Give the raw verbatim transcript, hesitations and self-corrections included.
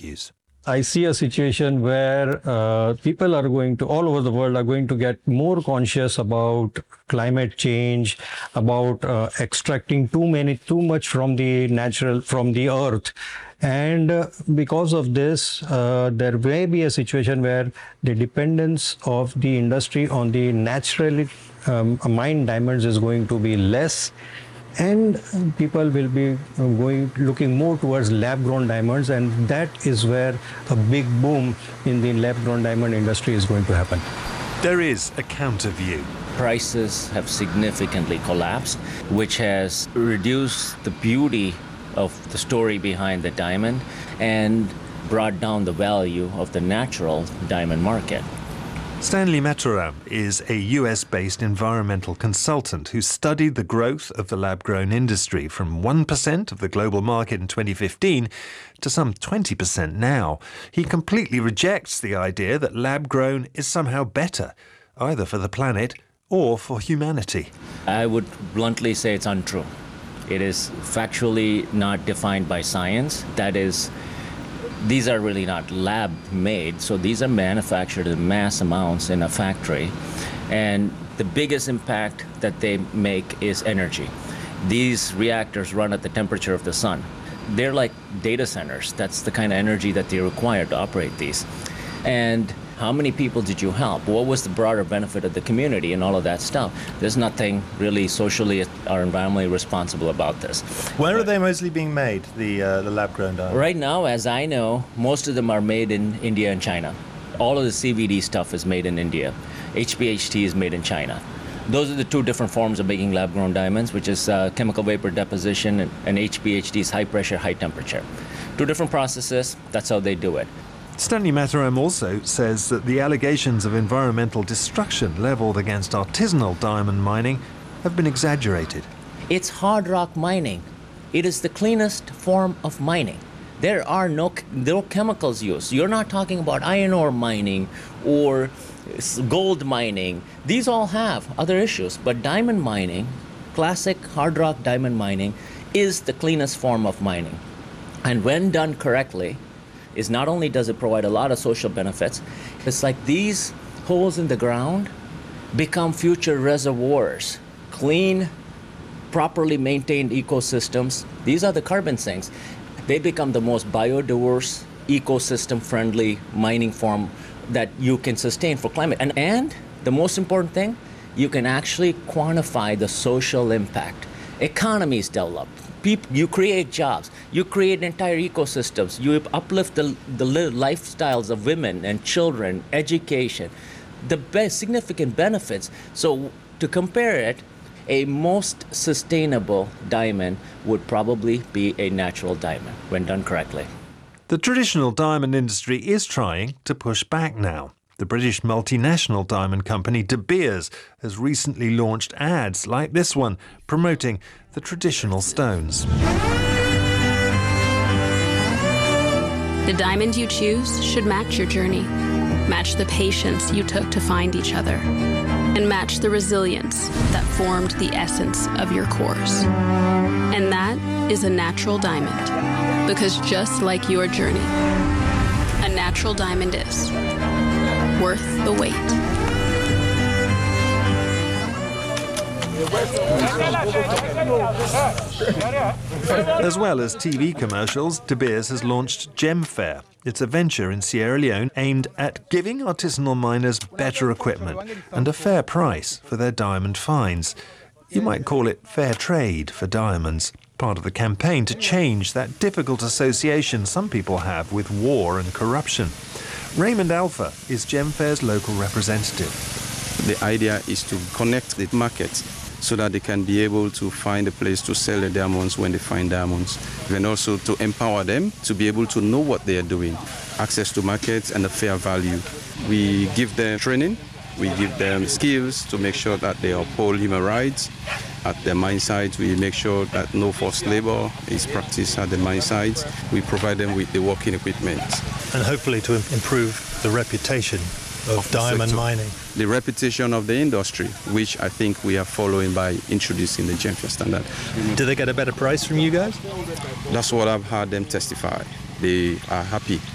argues. I see a situation where uh, people are going to, all over the world, are going to get more conscious about climate change, about uh, extracting too many, too much from the natural, from the earth. And uh, because of this, uh, there may be a situation where the dependence of the industry on the naturally um, mined diamonds is going to be less. And people will be going looking more towards lab-grown diamonds, and that is where a big boom in the lab-grown diamond industry is going to happen. There is a counter view. Prices have significantly collapsed, which has reduced the beauty of the story behind the diamond and brought down the value of the natural diamond market. Stanley Maturam is a U S-based environmental consultant who studied the growth of the lab-grown industry from one percent of the global market in twenty fifteen to some twenty percent now. He completely rejects the idea that lab-grown is somehow better, either for the planet or for humanity. I would bluntly say it's untrue. It is factually not defined by science. That is, these are really not lab-made, so these are manufactured in mass amounts in a factory. And the biggest impact that they make is energy. These reactors run at the temperature of the sun. They're like data centers. That's the kind of energy that they require to operate these. And how many people did you help? What was the broader benefit of the community and all of that stuff? There's nothing really socially or environmentally responsible about this. Where are they mostly being made, the uh, the lab-grown diamonds? Right now, as I know, most of them are made in India and China. All of the C V D stuff is made in India. H P H T is made in China. Those are the two different forms of making lab-grown diamonds, which is uh, chemical vapor deposition, and, and H P H T is high pressure, high temperature. Two different processes, that's how they do it. Stanley Maturam also says that the allegations of environmental destruction levelled against artisanal diamond mining have been exaggerated. It's hard rock mining. It is the cleanest form of mining. There are no, no chemicals used. You're not talking about iron ore mining or gold mining. These all have other issues, but diamond mining, classic hard rock diamond mining, is the cleanest form of mining. And when done correctly, is not only does it provide a lot of social benefits, it's like these holes in the ground become future reservoirs, clean, properly maintained ecosystems. These are the carbon sinks. They become the most biodiverse, ecosystem-friendly mining form that you can sustain for climate. And, and the most important thing, you can actually quantify the social impact. Economies develop. People, you create jobs, you create entire ecosystems, you uplift the, the lifestyles of women and children, education, the best significant benefits. So to compare it, a most sustainable diamond would probably be a natural diamond when done correctly. The traditional diamond industry is trying to push back now. The British multinational diamond company De Beers has recently launched ads like this one promoting the traditional stones. The diamond you choose should match your journey, match the patience you took to find each other, and match the resilience that formed the essence of your cores. And that is a natural diamond, because just like your journey, a natural diamond is worth the wait. As well as T V commercials, De Beers has launched GemFair. It's a venture in Sierra Leone aimed at giving artisanal miners better equipment and a fair price for their diamond finds. You might call it fair trade for diamonds, part of the campaign to change that difficult association some people have with war and corruption. Raymond Alpha is GemFair's local representative. The idea is to connect the markets so that they can be able to find a place to sell their diamonds when they find diamonds, and also to empower them to be able to know what they are doing, access to markets and a fair value. We give them training, we give them skills to make sure that they uphold human rights. At the mine sites, we make sure that no forced labor is practiced at the mine sites. We provide them with the working equipment. And hopefully to improve the reputation of, of diamond sector. mining. The reputation of the industry, which I think we are following by introducing the GemFair standard. Do they get a better price from you guys? That's what I've heard them testify. They are happy